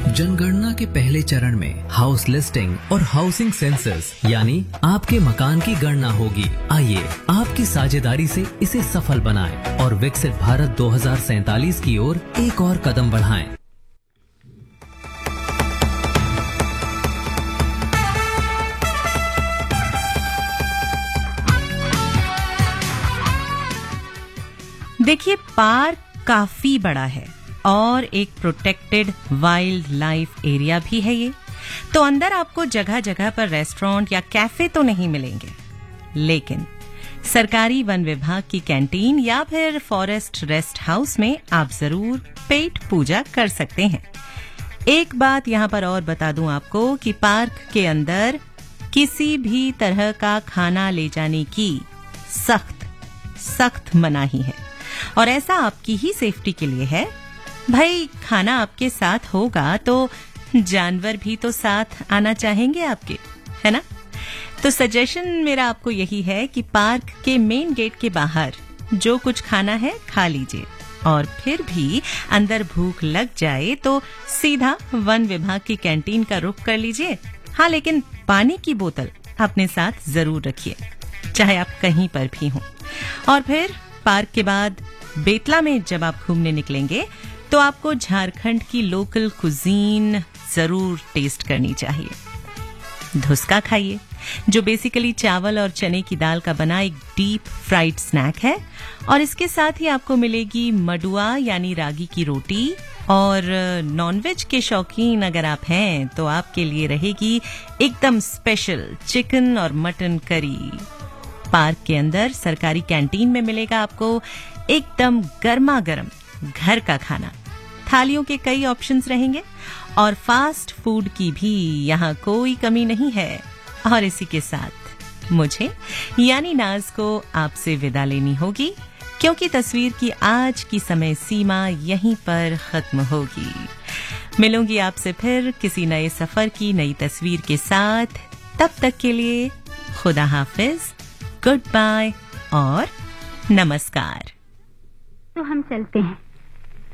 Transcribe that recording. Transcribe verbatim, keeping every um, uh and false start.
जनगणना के पहले चरण में हाउस लिस्टिंग और हाउसिंग सेंसस यानी आपके मकान की गणना होगी। आइए आपकी साझेदारी से इसे सफल बनाएं और विकसित भारत दो हज़ार सैंतालीस की ओर एक और कदम बढ़ाएं। देखिए, पार्क काफी बड़ा है और एक प्रोटेक्टेड वाइल्ड लाइफ एरिया भी है ये। तो अंदर आपको जगह जगह पर रेस्टोरेंट या कैफे तो नहीं मिलेंगे, लेकिन सरकारी वन विभाग की कैंटीन या फिर फॉरेस्ट रेस्ट हाउस में आप जरूर पेट पूजा कर सकते हैं। एक बात यहां पर और बता दूं आपको कि पार्क के अंदर किसी भी तरह का खाना ले जाने की सख्त सख्त मनाही है, और ऐसा आपकी ही सेफ्टी के लिए है। भाई, खाना आपके साथ होगा तो जानवर भी तो साथ आना चाहेंगे आपके, है ना? तो सजेशन मेरा आपको यही है कि पार्क के मेन गेट के बाहर जो कुछ खाना है खा लीजिए, और फिर भी अंदर भूख लग जाए तो सीधा वन विभाग की कैंटीन का रुख कर लीजिए। हाँ, लेकिन पानी की बोतल अपने साथ जरूर रखिए, चाहे आप कहीं पर भी हों। और फिर पार्क के बाद बेतला में जब आप घूमने निकलेंगे तो आपको झारखंड की लोकल कुजीन जरूर टेस्ट करनी चाहिए। धुसका खाइए, जो बेसिकली चावल और चने की दाल का बना एक डीप फ्राइड स्नैक है, और इसके साथ ही आपको मिलेगी मडुआ यानी रागी की रोटी। और नॉनवेज के शौकीन अगर आप हैं तो आपके लिए रहेगी एकदम स्पेशल चिकन और मटन करी। पार्क के अंदर सरकारी कैंटीन में मिलेगा आपको एकदम गर्मा गर्म घर का खाना। थालियों के कई ऑप्शंस रहेंगे और फास्ट फूड की भी यहाँ कोई कमी नहीं है। और इसी के साथ मुझे यानी नाज को आपसे विदा लेनी होगी, क्योंकि तस्वीर की आज की समय सीमा यहीं पर खत्म होगी। मिलूंगी आपसे फिर किसी नए सफर की नई तस्वीर के साथ। तब तक के लिए खुदा हाफिज, गुड बाय और नमस्कार। तो हम चलते हैं।